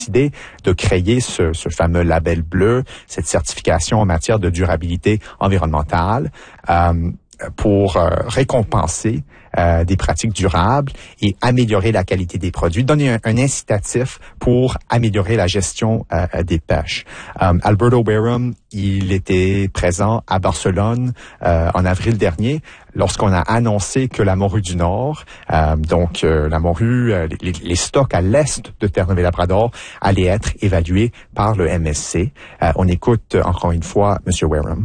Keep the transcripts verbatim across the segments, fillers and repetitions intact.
décidé de créer ce, ce fameux label bleu, cette certification en matière de durabilité environnementale, euh, pour euh, récompenser euh, des pratiques durables et améliorer la qualité des produits, donner un, un incitatif pour améliorer la gestion euh, des pêches. Um, Alberto Wareham, il était présent à Barcelone euh, en avril dernier lorsqu'on a annoncé que la morue du Nord, euh, donc euh, la morue, euh, les, les stocks à l'est de Terre-Neuve-et-Labrador allaient être évalués par le M S C. Euh, on écoute encore une fois M. Wareham.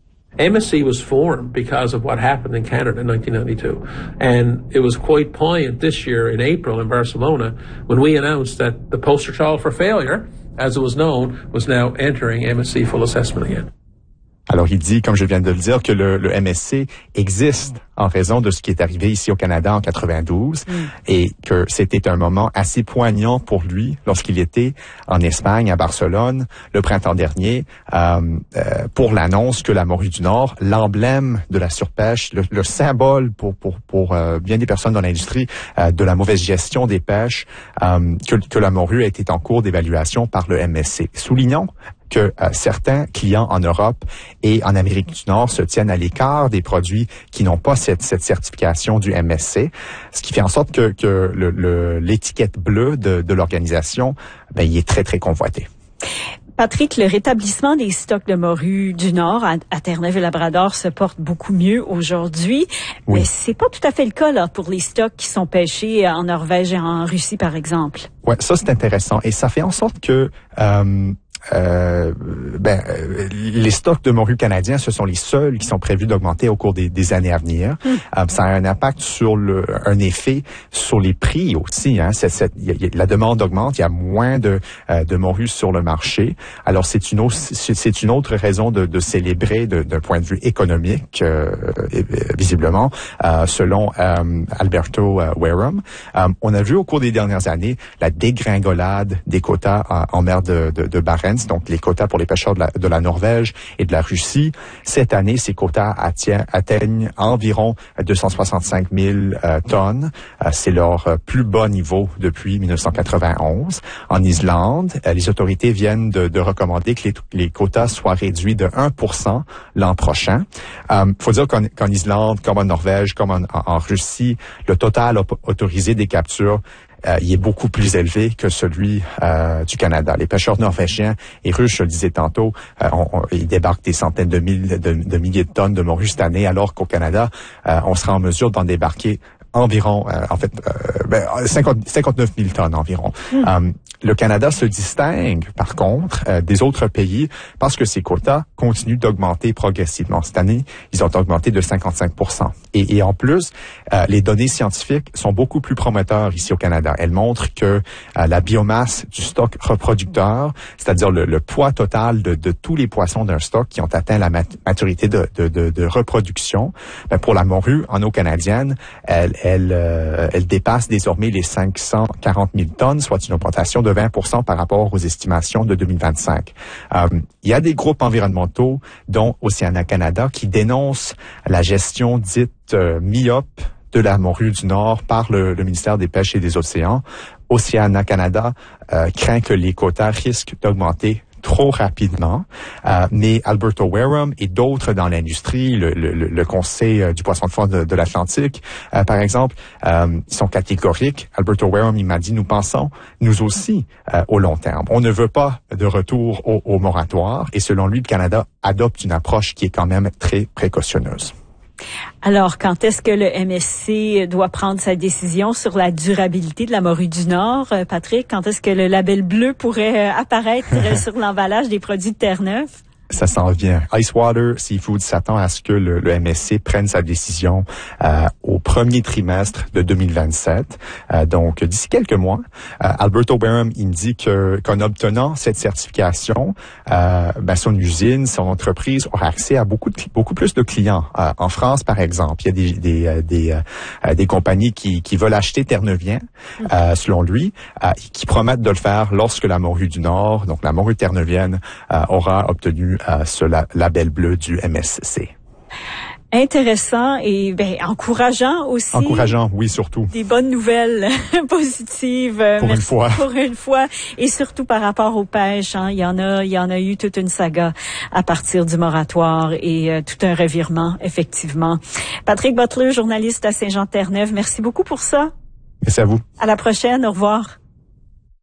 M S C was formed because of what happened in Canada in nineteen ninety-two. And it was quite poignant this year in April in Barcelona when we announced that the poster child for failure, as it was known, was now entering M S C full assessment again. Alors, il dit, comme je viens de le dire, que le, le M S C existe en raison de ce qui est arrivé ici au Canada en quatre-vingt-douze mm. et que c'était un moment assez poignant pour lui lorsqu'il était en Espagne, à Barcelone, le printemps dernier, euh, euh, pour l'annonce que la morue du Nord, l'emblème de la surpêche, le, le symbole pour pour pour euh, bien des personnes dans l'industrie euh, de la mauvaise gestion des pêches, euh, que, que la morue était en cours d'évaluation par le M S C. Soulignons que euh, certains clients en Europe et en Amérique du Nord se tiennent à l'écart des produits qui n'ont pas cette, cette certification du M S C, ce qui fait en sorte que, que le, le, l'étiquette bleue de, de l'organisation, ben, il est très, très convoité. Patrick, le rétablissement des stocks de morue du Nord à, à Terre-Neuve-et-Labrador se porte beaucoup mieux aujourd'hui. Oui. Mais c'est pas tout à fait le cas là pour les stocks qui sont pêchés en Norvège et en Russie, par exemple. Ouais, ça c'est intéressant et ça fait en sorte que euh, Euh, ben, euh, les stocks de morue canadiens, ce sont les seuls qui sont prévus d'augmenter au cours des, des années à venir. Mm. Euh, ça a un impact sur le, un effet sur les prix aussi. Hein. C'est, c'est, y a, y a, la demande augmente, il y a moins de, euh, de morue sur le marché. Alors c'est une autre, c'est, c'est une autre raison de, de célébrer de, d'un point de vue économique, euh, visiblement, euh, selon euh, Alberto euh, Wareham. Euh, on a vu au cours des dernières années la dégringolade des quotas en, en mer de, de, de Barents, donc les quotas pour les pêcheurs de la, de la Norvège et de la Russie. Cette année, ces quotas atteignent, atteignent environ deux cent soixante-cinq mille euh, tonnes. Euh, c'est leur euh, plus bas niveau depuis dix-neuf cent quatre-vingt-onze. En Islande, euh, les autorités viennent de, de recommander que les, les quotas soient réduits de un pour cent l'an prochain. Il euh, faut dire qu'en, qu'en Islande, comme en Norvège, comme en, en, en Russie, le total autorisé des captures Euh, il est beaucoup plus élevé que celui euh, du Canada. Les pêcheurs norvégiens et russes, je le disais tantôt, euh, on, on, ils débarquent des centaines de, mille, de, de milliers de tonnes de morue cette année, alors qu'au Canada, euh, on sera en mesure d'en débarquer environ, euh, en fait, euh, ben, cinquante, cinquante-neuf mille tonnes environ. Mmh. Euh, le Canada se distingue, par contre, euh, des autres pays parce que ses quotas continuent d'augmenter progressivement. Cette année, ils ont augmenté de cinquante-cinq pour cent. Et, et en plus, euh, les données scientifiques sont beaucoup plus prometteurs ici au Canada. Elles montrent que euh, la biomasse du stock reproducteur, c'est-à-dire le, le poids total de, de tous les poissons d'un stock qui ont atteint la mat- maturité de, de, de, de reproduction, ben pour la morue en eau canadienne, elle Elle, euh, elle dépasse désormais les cinq cent quarante mille tonnes, soit une augmentation de vingt pour cent par rapport aux estimations de deux mille vingt-cinq. Euh, il y a des groupes environnementaux, dont Oceana Canada, qui dénoncent la gestion dite euh, myope de la morue du Nord par le, le ministère des Pêches et des Océans. Oceana Canada euh, craint que les quotas risquent d'augmenter trop rapidement, euh, mais Alberto Wareham et d'autres dans l'industrie, le, le, le Conseil euh, du poisson de fond de, de l'Atlantique, euh, par exemple, euh, ils sont catégoriques. Alberto Wareham, il m'a dit, nous pensons, nous aussi, euh, au long terme. On ne veut pas de retour au, au moratoire, et selon lui, le Canada adopte une approche qui est quand même très précautionneuse. Alors, quand est-ce que le M S C doit prendre sa décision sur la durabilité de la morue du Nord, Patrick? Quand est-ce que le label bleu pourrait apparaître sur l'emballage des produits de Terre-Neuve? Ça s'en vient. Icewater Seafood s'attend à ce que le, le M S C prenne sa décision euh, au premier trimestre de deux mille vingt-sept. Euh, donc, d'ici quelques mois, euh, Alberto Wareham, il me dit que qu'en obtenant cette certification, euh, ben, son usine, son entreprise aura accès à beaucoup de, beaucoup plus de clients. Euh, en France, par exemple, il y a des des euh, des, euh, des compagnies qui qui veulent acheter terneuvien, euh, selon lui, euh, qui promettent de le faire lorsque la morue du Nord, donc la morue terneuvienne, euh, aura obtenu Euh, ce la, label bleu du M S C. Intéressant et ben encourageant aussi. Encourageant, oui, surtout. Des bonnes nouvelles positives. Pour Merci une fois. Pour une fois. Et surtout par rapport aux pêches, hein. Il y en a, il y en a eu toute une saga à partir du moratoire et euh, tout un revirement, effectivement. Patrick Butler, journaliste à Saint-Jean-Terre-Neuve, merci beaucoup pour ça. Merci à vous. À la prochaine. Au revoir.